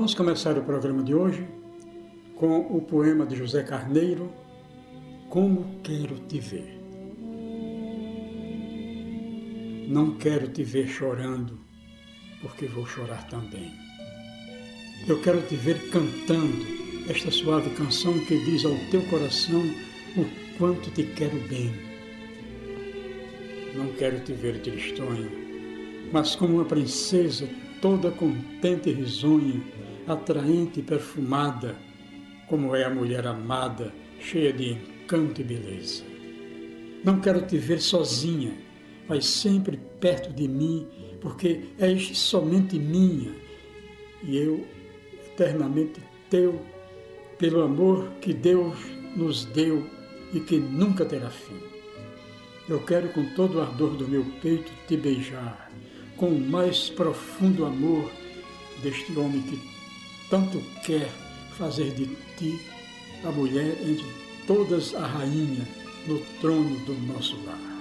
Vamos começar o programa de hoje com o poema de José Carneiro, Como Quero Te Ver. Não quero te ver chorando, porque vou chorar também. Eu quero te ver cantando esta suave canção que diz ao teu coração o quanto te quero bem. Não quero te ver tristonha, mas como uma princesa toda contente e risonha, atraente e perfumada, como é a mulher amada, cheia de encanto e beleza. Não quero te ver sozinha, mas sempre perto de mim, porque és somente minha, e eu eternamente teu, pelo amor que Deus nos deu e que nunca terá fim. Eu quero com todo o ardor do meu peito te beijar, com o mais profundo amor deste homem que tanto quer fazer de ti a mulher entre todas a rainha no trono do nosso lar.